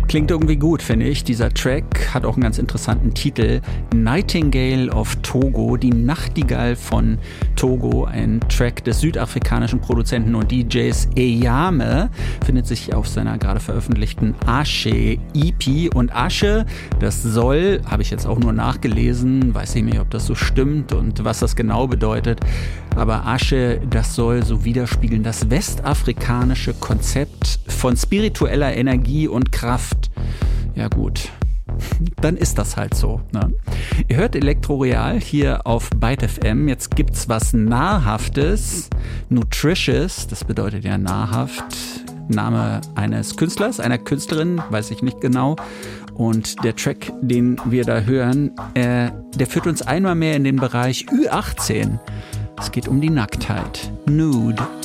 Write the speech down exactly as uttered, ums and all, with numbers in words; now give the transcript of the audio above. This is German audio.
Klingt irgendwie gut, finde ich. Dieser Track hat auch einen ganz interessanten Titel. Nightingale of Togo, die Nachtigall von Togo. Ein Track des südafrikanischen Produzenten und D Js Eyame. Findet sich auf seiner gerade veröffentlichten Ashe E P. Und Ashe, das soll, habe ich jetzt auch nur nachgelesen, weiß ich nicht, ob das so stimmt und was das genau bedeutet. Aber Ashe, das soll so widerspiegeln das westafrikanische Konzept von spiritueller Energie und Kraft. Ja gut, dann ist das halt so. Ne? Ihr hört Elektroreal hier auf Byte F M. Jetzt gibt's was Nahrhaftes, Nutritious, das bedeutet ja nahrhaft. Name eines Künstlers, einer Künstlerin, weiß ich nicht genau. Und der Track, den wir da hören, äh, der führt uns einmal mehr in den Bereich Ü achtzehn. Es geht um die Nacktheit. Nude.